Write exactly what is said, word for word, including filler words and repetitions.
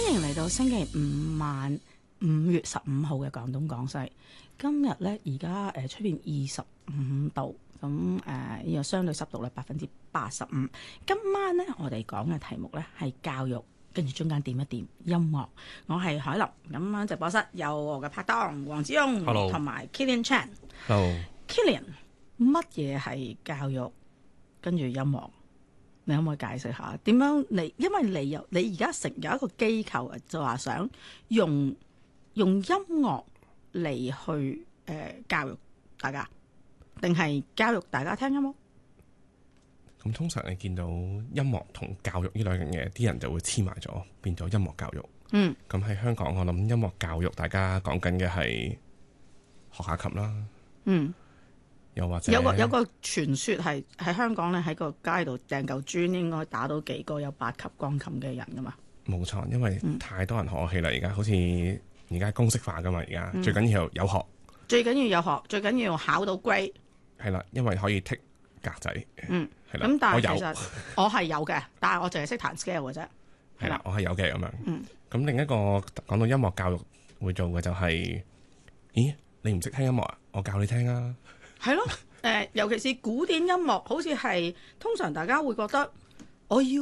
歡迎嚟到星期五晚五月十五號嘅廣東廣西。今日咧而家誒出邊二十五度，咁誒呢個相對濕度咧百分之八十五。今晚咧我哋講嘅題目咧係教育，跟住中間點一點音樂。我係海琳，咁樣直播室有我嘅拍檔黃子雍同埋 Killian Chan。Hello，Killian，乜嘢係教育？跟住音樂？你可唔可以解釋下點樣你？因為你有你而家成有一個機構就話想用用音樂嚟去誒、呃、教育大家，定係教育大家聽音樂？ 咁通常你見到音樂同教育呢兩樣嘢，啲人就會黐埋咗，變咗音樂教育。嗯。咁喺香港，我諗音樂教育大家講緊嘅係學下琴啦。嗯。又或者有個有個傳說係喺香港咧，喺個街度掟嚿磚應該打到幾個有八級鋼琴嘅人噶嘛？ 冇錯，因為太多人學樂器啦，而家好似而家公式化噶嘛，而家、嗯、最緊要有學， 最緊要有學，最緊要考到 grade。 係啦，因為可以剔格仔。嗯，係啦。 咁但係其實我係有嘅，但係我淨係識彈 scale 嘅啫。 係啦，我係有嘅咁樣。 嗯。 咁另一個講到音樂教育會做嘅就係、是，咦？你唔識聽音樂啊？我教你聽啊！ 係咯，誒、呃，尤其是古典音樂，好似係通常大家會覺得我要。